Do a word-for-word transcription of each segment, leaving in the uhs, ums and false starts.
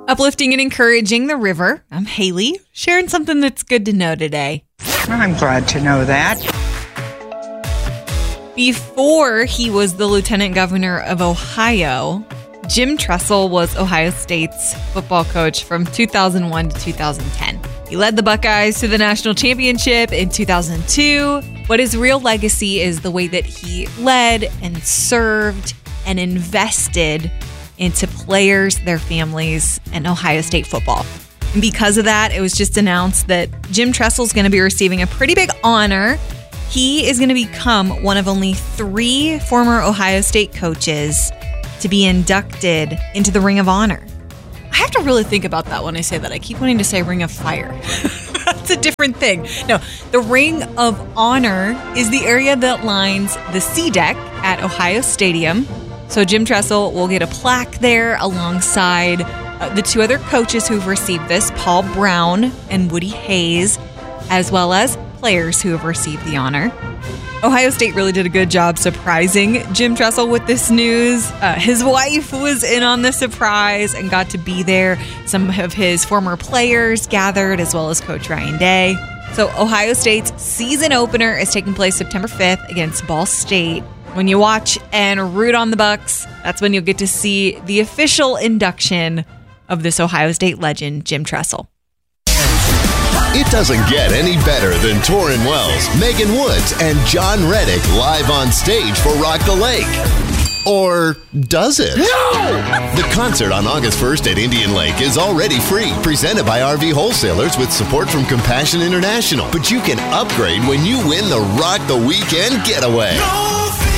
Uplifting and encouraging the river. I'm Haley, sharing something that's good to know today. I'm glad to know that. Before he was the lieutenant governor of Ohio, Jim Tressel was Ohio State's football coach from two thousand one to two thousand ten. He led the Buckeyes to the national championship in two thousand two, but his real legacy is the way that he led and served and invested into players, their families, and Ohio State football. And because of that, it was just announced that Jim Tressel is going to be receiving a pretty big honor. He is going to become one of only three former Ohio State coaches to be inducted into the Ring of Honor. I have to really think about that when I say that. I keep wanting to say Ring of Fire. That's a different thing. No, the Ring of Honor is the area that lines the C deck at Ohio Stadium. So Jim Tressel will get a plaque there alongside uh, the two other coaches who've received this, Paul Brown and Woody Hayes, as well as players who have received the honor. Ohio State really did a good job surprising Jim Tressel with this news. Uh, his wife was in on the surprise and got to be there. Some of his former players gathered, as well as Coach Ryan Day. So Ohio State's season opener is taking place September fifth against Ball State. When you watch and root on the Bucks, that's when you'll get to see the official induction of this Ohio State legend, Jim Tressel. It doesn't get any better than Torrin Wells, Megan Woods, and John Reddick live on stage for Rock the Lake. Or does it? No! The concert on August first at Indian Lake is already free, presented by R V Wholesalers with support from Compassion International. But you can upgrade when you win the Rock the Weekend Getaway. No!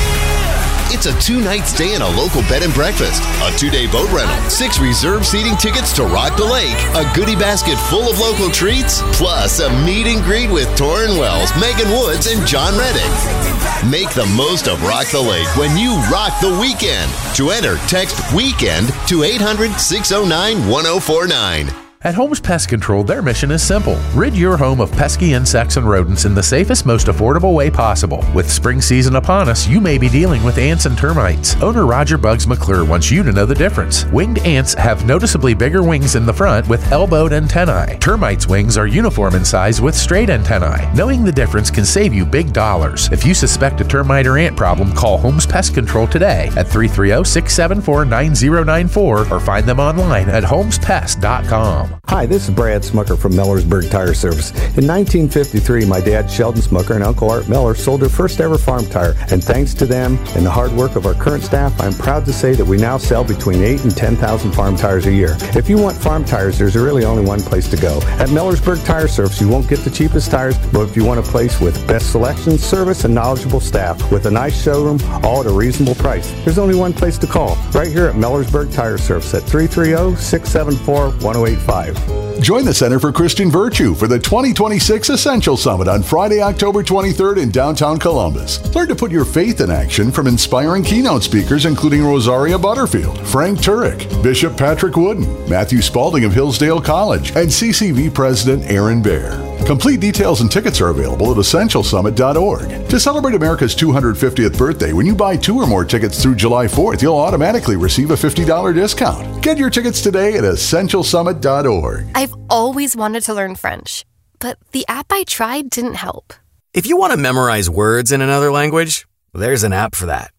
It's a two-night stay in a local bed and breakfast, a two-day boat rental, six reserved seating tickets to Rock the Lake, a goodie basket full of local treats, plus a meet and greet with Torrin Wells, Megan Woods, and John Reddick. Make the most of Rock the Lake when you rock the weekend. To enter, text WEEKEND to eight hundred, six oh nine, one oh four nine. At Holmes Pest Control, their mission is simple. Rid your home of pesky insects and rodents in the safest, most affordable way possible. With spring season upon us, you may be dealing with ants and termites. Owner Roger Bugs McClure wants you to know the difference. Winged ants have noticeably bigger wings in the front with elbowed antennae. Termites' wings are uniform in size with straight antennae. Knowing the difference can save you big dollars. If you suspect a termite or ant problem, call Holmes Pest Control today at three three zero, six seven four, nine zero nine four or find them online at holmes pest dot com. Hi, this is Brad Smucker from Millersburg Tire Service. In nineteen fifty-three, my dad, Sheldon Smucker, and Uncle Art Miller sold their first ever farm tire. And thanks to them and the hard work of our current staff, I'm proud to say that we now sell between eight and ten thousand farm tires a year. If you want farm tires, there's really only one place to go. At Millersburg Tire Service, you won't get the cheapest tires, but if you want a place with best selection, service, and knowledgeable staff with a nice showroom, all at a reasonable price, there's only one place to call. Right here at Millersburg Tire Service at three three zero, six seven four, one oh eight five. Join the Center for Christian Virtue for the twenty twenty-six Essential Summit on Friday, October twenty-third in downtown Columbus. Learn to put your faith in action from inspiring keynote speakers including Rosaria Butterfield, Frank Turek, Bishop Patrick Wooden, Matthew Spalding of Hillsdale College, and C C V President Aaron Baer. Complete details and tickets are available at essential summit dot org. To celebrate America's two hundred fiftieth birthday, when you buy two or more tickets through July fourth, you'll automatically receive a fifty dollars discount. Get your tickets today at essential summit dot org. I've always wanted to learn French, but the app I tried didn't help. If you want to memorize words in another language, there's an app for that.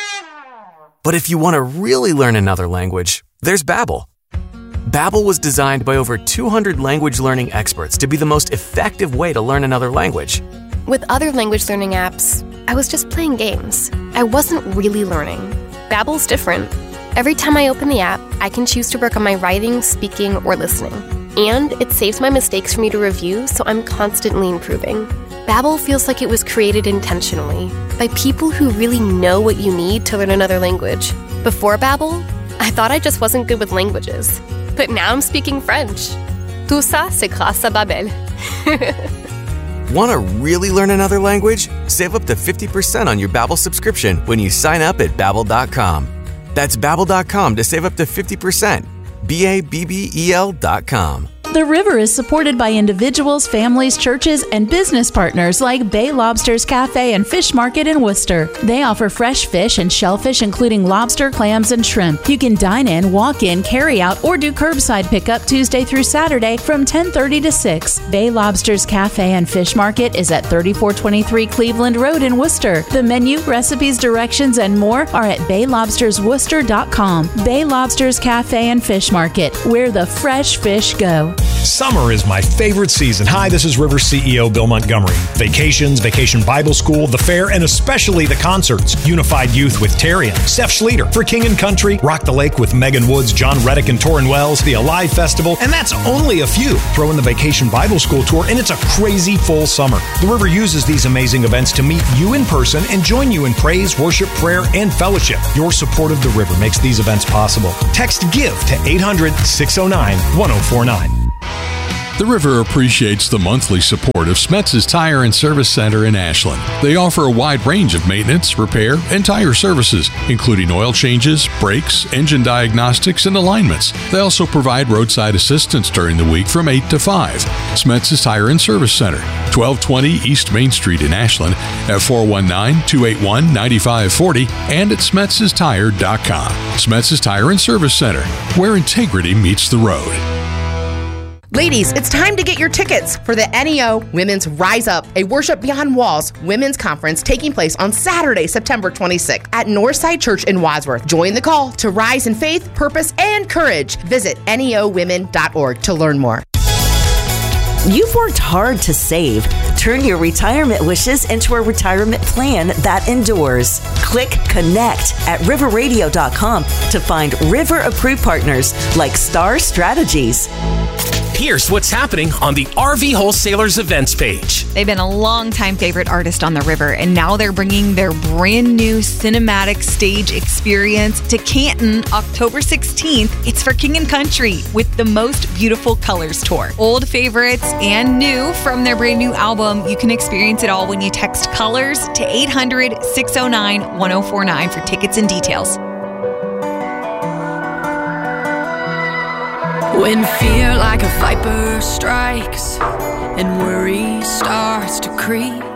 But if you want to really learn another language, there's Babbel. Babbel was designed by over two hundred language learning experts to be the most effective way to learn another language. With other language learning apps, I was just playing games. I wasn't really learning. Babbel's different. Every time I open the app, I can choose to work on my writing, speaking, or listening. And it saves my mistakes for me to review, so I'm constantly improving. Babbel feels like it was created intentionally by people who really know what you need to learn another language. Before Babbel, I thought I just wasn't good with languages. But now I'm speaking French. Tout ça, c'est grâce à Babbel. Want to really learn another language? Save up to fifty percent on your Babbel subscription when you sign up at babbel dot com. That's babbel dot com to save up to fifty percent. B A B B E L dot com. The River is supported by individuals, families, churches, and business partners like Bay Lobster's Cafe and Fish Market in Worcester. They offer fresh fish and shellfish, including lobster, clams, and shrimp. You can dine in, walk in, carry out, or do curbside pickup Tuesday through Saturday from ten thirty to six. Bay Lobster's Cafe and Fish Market is at thirty-four twenty-three Cleveland Road in Worcester. The menu, recipes, directions, and more are at bay lobsters worcester dot com. Bay Lobster's Cafe and Fish Market, where the fresh fish go. Summer is my favorite season. Hi, this is River C E O Bill Montgomery. Vacations, Vacation Bible School, the fair, and especially the concerts. Unified Youth with Terry and Steph Schlueter. For King and Country, Rock the Lake with Megan Woods, John Reddick, and Torrin Wells. The Alive Festival, and that's only a few. Throw in the Vacation Bible School Tour, and it's a crazy full summer. The River uses these amazing events to meet you in person and join you in praise, worship, prayer, and fellowship. Your support of the River makes these events possible. Text GIVE to eight hundred, six oh nine, one oh four nine. The River appreciates the monthly support of Smetz's Tire and Service Center in Ashland. They offer a wide range of maintenance, repair, and tire services, including oil changes, brakes, engine diagnostics, and alignments. They also provide roadside assistance during the week from eight to five. Smetz's Tire and Service Center, twelve twenty East Main Street in Ashland, at four one nine, two eight one, nine five four zero and at smetz's tire dot com. Smetz's Tire and Service Center, where integrity meets the road. Ladies, it's time to get your tickets for the N E O Women's Rise Up, a Worship Beyond Walls women's conference taking place on Saturday, September twenty-sixth at Northside Church in Wadsworth. Join the call to rise in faith, purpose, and courage. Visit N E O women dot org to learn more. You've worked hard to save. Turn your retirement wishes into a retirement plan that endures. Click Connect at river radio dot com to find River-approved partners like Star Strategies. Here's what's happening on the R V Wholesalers events page. They've been a longtime favorite artist on the River, and now they're bringing their brand new cinematic stage experience to Canton October sixteenth. It's for King and Country with the Most Beautiful Colors tour. Old favorites and new from their brand new album. You can experience it all when you text colors to eight hundred, six oh nine, one oh four nine for tickets and details. When fear like a viper strikes and worry starts to creep,